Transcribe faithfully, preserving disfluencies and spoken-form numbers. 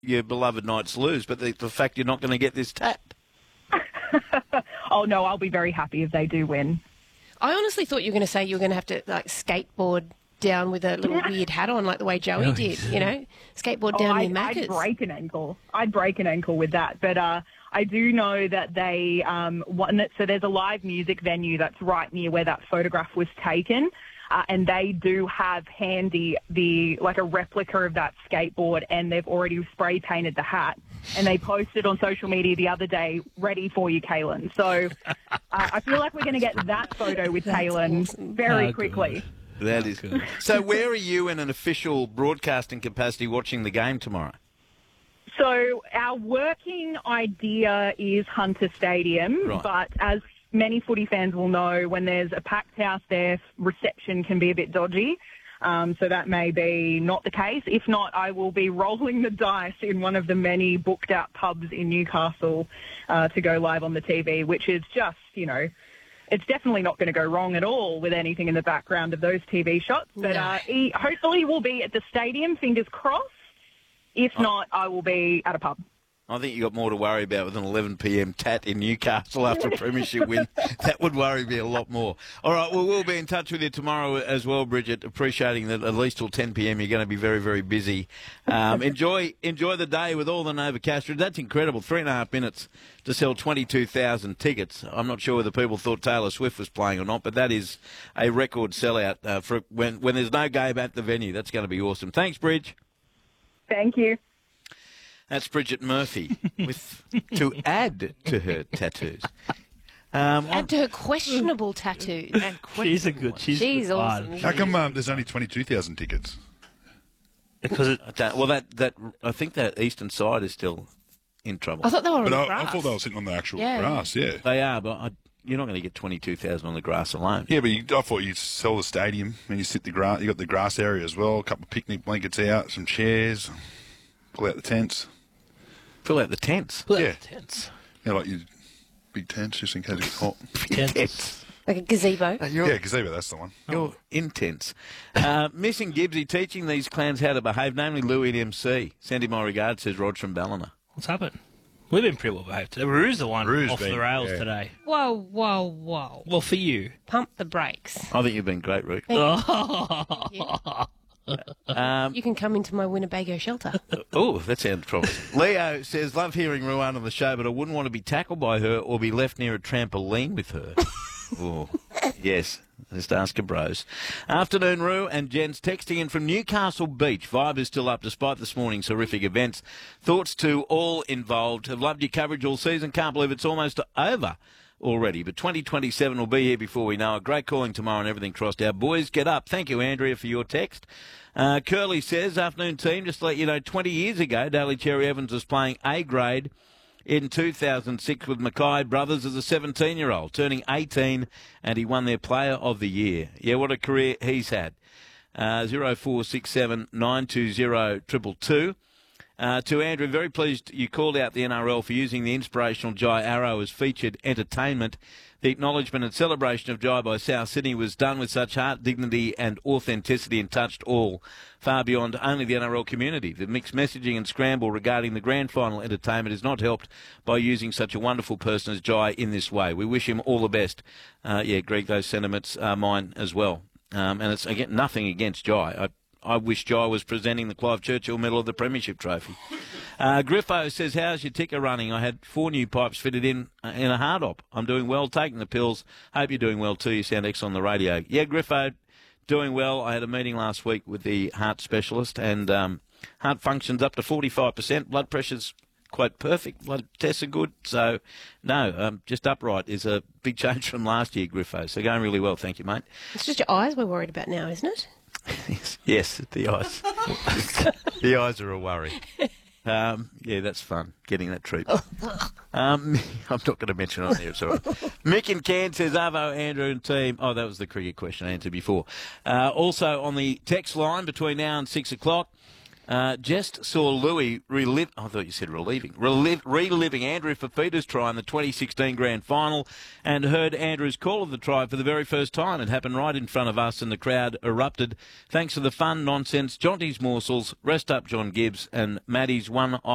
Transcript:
your beloved Knights lose, but the, the fact you're not going to get this tat. Oh, no, I'll be very happy if they do win. I honestly thought you were going to say you were going to have to, like, skateboard down with a little weird hat on like the way Joey Oh, did, you know? Skateboard Oh, down I'd, the I'd Maccas. break an ankle. I'd break an ankle with that. But uh, I do know that they, um, one, so there's a live music venue that's right near where that photograph was taken. Uh, and they do have handy the like a replica of that skateboard, and they've already spray painted the hat. And they posted on social media the other day, "Ready for you, Kaylin." So uh, I feel like we're going to get that photo with Kaylin awesome. very Oh, quickly. good. That Oh, is good. So where are you in an official broadcasting capacity watching the game tomorrow? So our working idea is Hunter Stadium, Right. but as many footy fans will know, when there's a packed house there, reception can be a bit dodgy. Um, so that may be not the case. If not, I will be rolling the dice in one of the many booked out pubs in Newcastle uh, to go live on the T V, which is just, you know, it's definitely not going to go wrong at all with anything in the background of those T V shots. But No. uh, e- hopefully we'll be at the stadium, fingers crossed. If not, I will be at a pub. I think you got more to worry about with an eleven p.m. tat in Newcastle after a premiership win. That would worry me a lot more. All right, well, we'll be in touch with you tomorrow as well, Bridget, appreciating that at least till ten p.m. you're going to be very, very busy. Um, enjoy enjoy the day with all the Nova Castro. That's incredible. Three and a half minutes to sell twenty-two thousand tickets. I'm not sure whether people thought Taylor Swift was playing or not, but that is a record sellout uh, for when, when there's no game at the venue. That's going to be awesome. Thanks, Bridge. Thank you. That's Bridget Murphy with to add to her tattoos. Um, Add to her questionable tattoo. She's a good. She's, She's good awesome. fun. How come um, there's only twenty-two thousand tickets? Because it, I don't- well, that, that I think that eastern side is still in trouble. I thought they were on But the I, grass. I thought they were sitting on the actual Yeah. grass, yeah. They are, but I, you're not going to get twenty-two thousand on the grass alone. Yeah, but you, I thought you'd sell the stadium and you sit the grass. You got the grass area as well. A couple of picnic blankets out, some chairs, pull out the tents. Fill out the tents. well, Yeah. tense. Yeah, like your big tents just in case it's hot. Tense. Like a gazebo. You're, Yeah, gazebo, that's the one. you're intense. Uh, missing Gibbsy teaching these clowns how to behave, namely Louis at M C. Send him my regards, says Rod from Ballina. What's happened? We've been pretty well behaved today. Rue's the one Rue's off been- the rails yeah. today. Whoa, whoa, whoa. Well, for you. Pump the brakes. I think you've been great, Ruth. Um, You can come into my Winnebago shelter. Oh, that sounds promising. Leo says, love hearing Ruan on the show, but I wouldn't want to be tackled by her or be left near a trampoline with her. Oh, yes. Just ask her bros. Afternoon, Roo and Jen's texting in from Newcastle Beach. Vibe is still up despite this morning's horrific events. Thoughts to all involved. Have loved your coverage all season. Can't believe it's almost over already, but twenty twenty-seven will be here before we know it. Great calling tomorrow and everything crossed out. Boys, get up. Thank you, Andrea, for your text. Uh, Curly says, afternoon team, just to let you know, twenty years ago, Daly Cherry Evans was playing A grade in two thousand six with Mackay Brothers as a seventeen-year-old, turning eighteen, and he won their Player of the Year. Yeah, what a career he's had. Uh, zero four six seven nine two zero two two two. Uh, to Andrew, very pleased you called out the N R L for using the inspirational Jai Arrow as featured entertainment. The acknowledgement and celebration of Jai by South Sydney was done with such heart, dignity and authenticity and touched all, far beyond only the N R L community. The mixed messaging and scramble regarding the grand final entertainment is not helped by using such a wonderful person as Jai in this way. We wish him all the best. Uh, yeah, Greg, those sentiments are mine as well. Um, and it's, again, nothing against Jai. I, I wish Jai was presenting the Clive Churchill Medal of the Premiership Trophy. Uh, Griffo says, how's your ticker running? I had four new pipes fitted in uh, in a hard op. I'm doing well, taking the pills. Hope you're doing well too. You sound excellent on the radio. Yeah, Griffo, doing well. I had a meeting last week with the heart specialist, and um, heart function's up to forty-five percent. Blood pressure's quite perfect. Blood tests are good. So, no, um, just upright is a big change from last year, Griffo. So going really well. Thank you, mate. It's just your eyes we're worried about now, isn't it? Yes, yes, the eyes. The eyes are a worry. Um, yeah, that's fun, getting that treatment. Um, I'm not going to mention it on here, sorry. Mick in Cairns says, Arvo, Andrew and team. Oh, that was the cricket question I answered before. Uh, also on the text line between now and six o'clock, uh, just saw Louis relive, I thought you said relieving, relive, reliving Andrew Fafita's try in the twenty sixteen grand final, and heard Andrew's call of the try for the very first time. It happened right in front of us and the crowd erupted. Thanks to the fun, nonsense, Jonty's morsels, rest up John Gibbs and Maddie's one